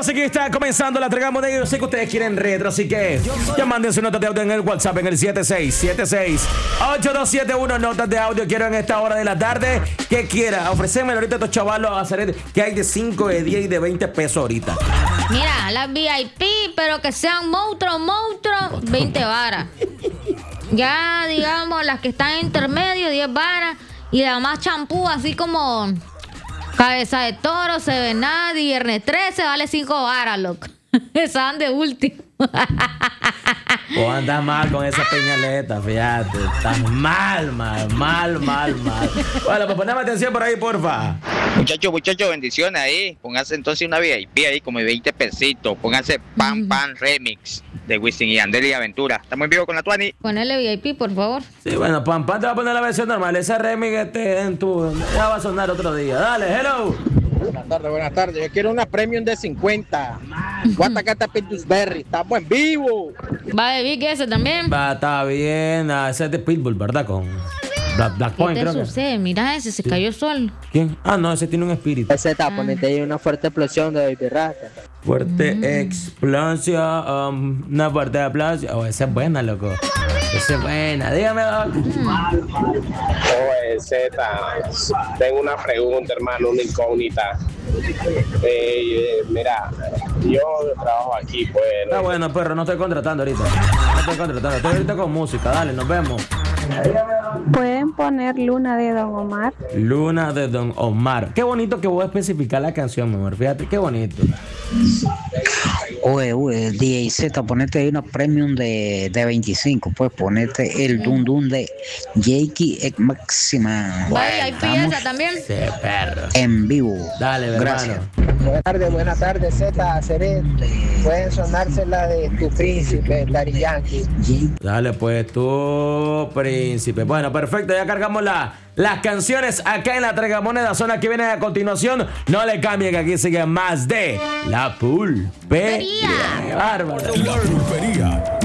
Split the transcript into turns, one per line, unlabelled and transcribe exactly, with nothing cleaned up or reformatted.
Damas, aquí está comenzando la entrega de ellos. Sé que ustedes quieren retro, así que ya manden su nota de audio en el WhatsApp en el siete seis siete seis ocho dos siete uno. Notas de audio quiero en esta hora de la tarde. Que quiera, ofrecerme ahorita a estos chavalos a hacer que hay de cinco, de diez y de veinte pesos ahorita.
Mira, las V I P, pero que sean monstruos, monstruos, veinte varas. Ya, digamos, las que están en intermedio, diez varas. Y la más champú, así como Cabeza de Toro, Sevenad y Viernes trece, vale cinco varas, loco. Estaban de último.
O andas mal con esa peñaleta, fíjate. Estás mal, mal, mal, mal, mal. Bueno, pues poneme atención por ahí, porfa.
Muchachos, muchachos, bendiciones ahí. Pónganse entonces una V I P ahí, como de veinte pesitos. Pónganse Pam Pam Remix de Wisin y Yandel y Aventura. Estamos en vivo con la Tuani.
Ponele V I P, por favor.
Sí, bueno, Pam Pam te va a poner la versión normal. Esa remix este en tu... ya va a sonar otro día. Dale, hello.
Buenas tardes, buenas tardes. Yo quiero una premium de cincuenta. Guatacata Pittsburgh. Estamos en vivo.
Va de Big ese también.
Va, está bien. Ah, ese es de Pitbull, ¿verdad? Con Black, Black
¿Qué
Point,
te
creo que.
sucede? Mira ese, se cayó solo.
¿Quién? Ah, no, ese tiene un espíritu.
Ese está, ponete ahí una fuerte explosión de Baby Rasta.
Fuerte
Mm.
explosión. Um, una fuerte explosión. Oh, esa es buena, loco. Esa es buena. Dígame, Doc.
Oye, Z, tengo una pregunta, hermano, una incógnita. Eh, mira, yo trabajo aquí, pues.
Está bueno, perro, no estoy contratando ahorita. No estoy contratando, estoy ahorita con música. Dale, nos vemos.
¿Pueden poner Luna de Don Omar?
Luna de Don Omar. Qué bonito que voy a especificar la canción, mi amor. Fíjate, qué bonito.
Oye, oye, D J Z, ponete ahí una premium de, de veinticinco, pues ponete el Dun Dun de Jakey X Máxima.
Va V I P
Estamos
esa también.
Sí, perro.
en vivo.
Dale,
Gracias.
hermano.
Buenas tardes, buenas tardes, Z, Seré. Pueden sonarse la de Tu Príncipe, Daddy Yankee.
Dale, pues tú, príncipe. Bueno, perfecto, ya cargamos la, las canciones acá en la Tragamoneda Zona que vienen a continuación. No le cambien, que aquí sigue más de La Pulpería.
Pulpería.
Bárbaro.
La Pulpería